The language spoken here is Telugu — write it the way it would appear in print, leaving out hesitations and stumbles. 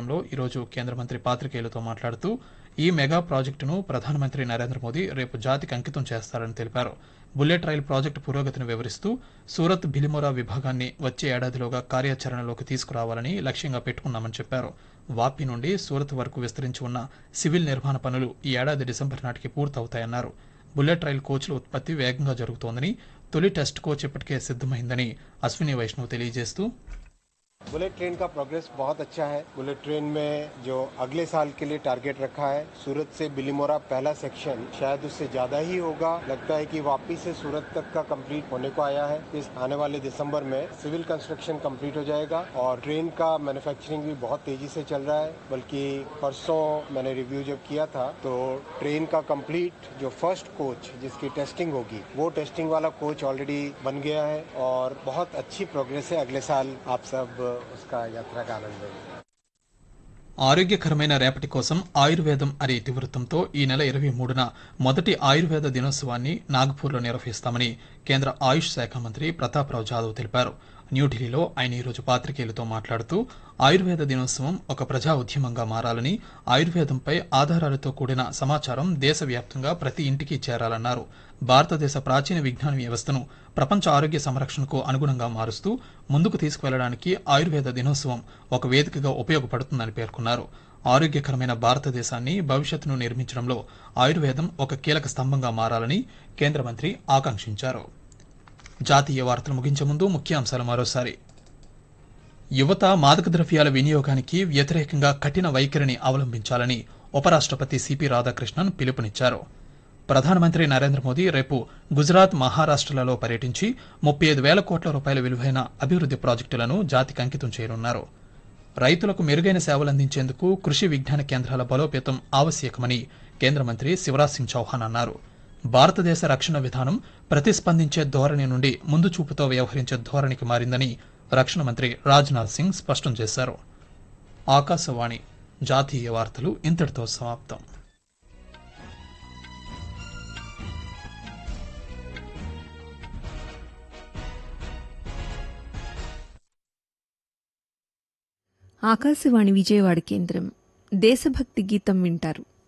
విశాఖపట్నంలో ఈరోజు కేంద్ర మంత్రి పాత్రికేయులతో మాట్లాడుతూ ఈ మెగా ప్రాజెక్టును ప్రధానమంత్రి నరేంద్ర మోదీ రేపు జాతికి అంకితం చేస్తారని తెలిపారు. బుల్లెట్ రైలు ప్రాజెక్టు పురోగతిని వివరిస్తూ సూరత్ భిలిమొరా విభాగాన్ని వచ్చే ఏడాదిలోగా కార్యాచరణలోకి తీసుకురావాలని లక్ష్యంగా పెట్టుకున్నామని చెప్పారు. వాపి నుండి సూరత్ వరకు విస్తరించి ఉన్న సివిల్ నిర్మాణ పనులు ఈ ఏడాది డిసెంబర్ నాటికి పూర్తవుతాయన్నారు. బుల్లెట్ రైలు కోచ్ల ఉత్పత్తి వేగంగా జరుగుతోందని, తొలి టెస్ట్ కోచ్ ఇప్పటికే సిద్దమైందని అశ్విని వైష్ణవ్ తెలియజేస్తూ बुलेट ट्रेन का प्रोग्रेस बहुत अच्छा है। बुलेट ट्रेन में जो अगले साल के लिए टारगेट रखा है, सूरत से बिलीमोरा पहला सेक्शन शायद उससे ज्यादा ही होगा। लगता है कि वापी से सूरत तक का कंप्लीट होने को आया है। इस आने वाले दिसंबर में सिविल कंस्ट्रक्शन कंप्लीट हो जाएगा और ट्रेन का मैन्युफैक्चरिंग भी बहुत तेजी से चल रहा है। बल्कि परसों मैंने रिव्यू जब किया था तो ट्रेन का कंप्लीट जो फर्स्ट कोच जिसकी टेस्टिंग होगी वो टेस्टिंग वाला कोच ऑलरेडी बन गया है और बहुत अच्छी प्रोग्रेस है। अगले साल आप सब उसका यात्रा का आनंद लेंगे। ఆరోగ్యకరమైన రేపటి కోసం ఆయుర్వేదం అనే ఇతివృత్తంతో ఈ నెల 23న మొదటి ఆయుర్వేద దినోత్సవాన్ని నాగపూర్లో నిర్వహిస్తామని కేంద్ర ఆయుష్ శాఖ మంత్రి ప్రతాప్రావు జాదవ్ తెలిపారు. న్యూఢిల్లీలో ఆయన ఈరోజు పాత్రికేయులతో మాట్లాడుతూ ఆయుర్వేద దినోత్సవం ఒక ప్రజా ఉద్యమంగా మారాలని, ఆయుర్వేదంపై ఆధారాలతో కూడిన సమాచారం దేశవ్యాప్తంగా ప్రతి ఇంటికి చేరాలన్నారు. భారతదేశ ప్రాచీన విజ్ఞాన వ్యవస్థను ప్రపంచ ఆరోగ్య సంరక్షణకు అనుగుణంగా మారుస్తూ ముందుకు తీసుకువెళ్లడానికి ఆయుర్వేద దినోత్సవం ఒక వేదికగా ఉపయోగపడుతుందని పేర్కొన్నారు. ఆరోగ్యకరమైన భారతదేశాన్ని భవిష్యత్తును నిర్మించడంలో ఆయుర్వేదం ఒక కీలక స్తంభంగా మారాలని కేంద్ర మంత్రి ఆకాంక్షించారు. జాతీయ వార్తలు ముగించే ముందు ముఖ్యాంశాలు మరోసారి. యువత మాదక ద్రవ్యాల వినియోగానికి వ్యతిరేకంగా కఠిన వైఖరిని అవలంబించాలని ఉపరాష్ట్రపతి సిపి రాధాకృష్ణన్ పిలుపునిచ్చారు. ప్రధానమంత్రి నరేంద్ర మోదీ రేపు గుజరాత్, మహారాష్ట్రలలో పర్యటించి 35,000 కోట్ల రూపాయల విలువైన అభివృద్ది ప్రాజెక్టులను జాతికి అంకితం చేయనున్నారు. రైతులకు మెరుగైన సేవలందించేందుకు కృషి విజ్ఞాన కేంద్రాల బలోపేతం ఆవశ్యకమని కేంద్ర మంత్రి శివరాజ్ సింగ్ చౌహాన్ అన్నారు. భారతదేశ రక్షణ విధానం ప్రతిస్పందించే ధోరణి నుండి ముందు చూపుతో వ్యవహరించే ధోరణికి మారిందని రక్షణ మంత్రి రాజ్నాథ్ సింగ్ స్పష్టం చేశారు. ఆకాశవాణి జాతీయ వార్తలు ఇంతటితో సమాప్తం. ఆకాశవాణి విజయవాడ కేంద్రం. దేశభక్తి గీతం వింటారు.